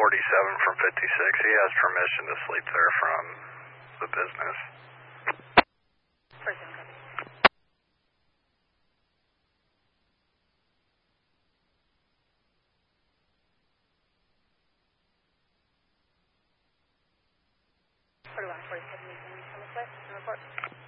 from 56. He has permission to sleep there from the business. Person copy. Report.